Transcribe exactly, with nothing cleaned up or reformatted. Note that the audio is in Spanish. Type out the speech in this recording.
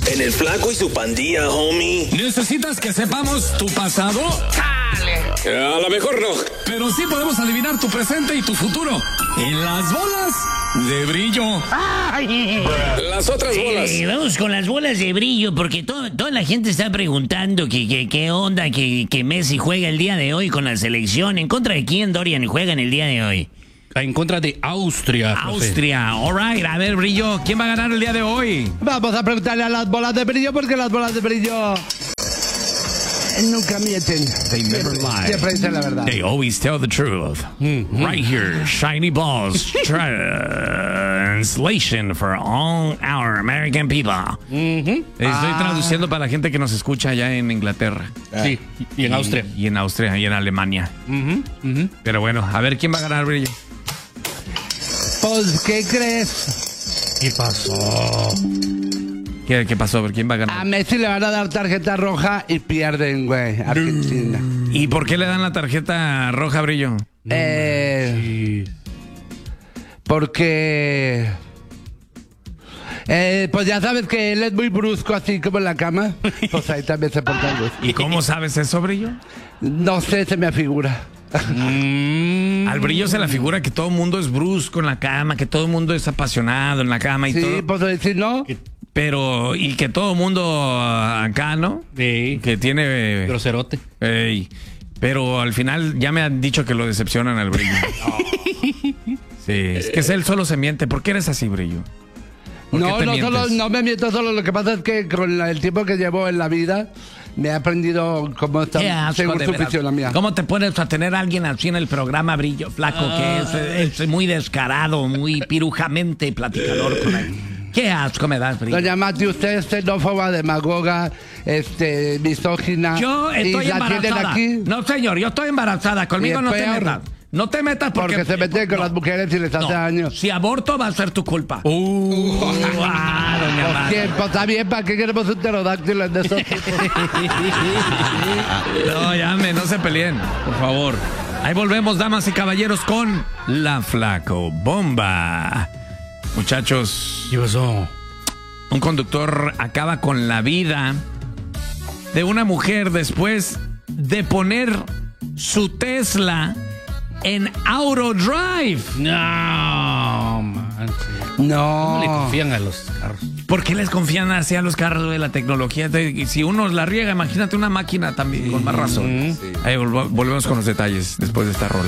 En el Flaco y su pandilla, homie. ¿Necesitas que sepamos tu pasado? ¡Dale! A lo mejor no. Pero sí podemos adivinar tu presente y tu futuro. En las bolas de brillo. Ay. Las otras bolas. Eh, vamos con las bolas de brillo, porque to toda la gente está preguntando que, que, qué onda que, que Messi juega el día de hoy con la selección. ¿En contra de quién Dorian juega en el día de hoy? En contra de Austria. Austria, all right. A ver, Brillo, ¿quién va a ganar el día de hoy? Vamos a preguntarle a las bolas de brillo, porque las bolas de brillo nunca mienten. They never Siempre, lie. siempre dicen la verdad. They always tell the truth. Mm-hmm. Right here, Shiny Balls translation for all our American people. Mm-hmm. Estoy Ah. traduciendo para la gente que nos escucha allá en Inglaterra. Sí, y en Austria. Y en Austria y en Alemania. Mm-hmm. Mm-hmm. Pero bueno, a ver quién va a ganar, Brillo. Pues, ¿qué crees? ¿Qué pasó? ¿Qué, qué pasó? A ver, ¿quién va a ganar? A Messi le van a dar tarjeta roja y pierden, güey. Argentina. ¿Y por qué le dan la tarjeta roja, Brillo? Eh, porque... Eh, pues ya sabes que él es muy brusco, así como en la cama. Pues ahí también se porta brusco. ¿Y cómo sabes eso, Brillo? No sé, se me afigura. Mm. Al Brillo se la figura que todo el mundo es brusco en la cama, que todo el mundo es apasionado en la cama y Sí, todo. pues decir no. Pero, y que todo el mundo acá, ¿no? Sí. Que tiene... Groserote. Ey, pero al final ya me han dicho que lo decepcionan al Brillo. Sí, es que él solo se miente. ¿Por qué eres así, Brillo? ¿Por qué No, te no, mientes? solo, no me miento solo. Lo que pasa es que con la- el tiempo que llevo en la vida, me he aprendido cómo está Qué asco, según de su veras. fisionomía. ¿Cómo te pones a tener a alguien así en el programa, Brillo, flaco? Que es, es muy descarado, muy pirujamente platicador con él. Qué asco me das, Brillo. Doña Mati, usted es xenófoba, demagoga, este, misógina. Yo estoy y la tienen embarazada. aquí No, señor, yo estoy embarazada. Conmigo Y no es te peor. metas. No te metas porque... porque se mete con no, las mujeres y les hace no. daño. Si aborto va a ser tu culpa. Uh. Ah, doña Pues, Mati. ¿quién? Pues está bien, ¿para qué queremos un pterodáctilo en esos tipos? No, llame, no se peleen, por favor. Ahí volvemos, damas y caballeros, con La Flaco Bomba. Muchachos, ¿Qué pasó? un conductor acaba con la vida de una mujer después de poner su Tesla en Autodrive. No, manches. No. ¿Cómo le confían a los carros? ¿Por qué les confían así a los carros de la tecnología? Y si uno la riega, imagínate una máquina también, con más razón. Ahí volvo- volvemos con los detalles después de esta rola.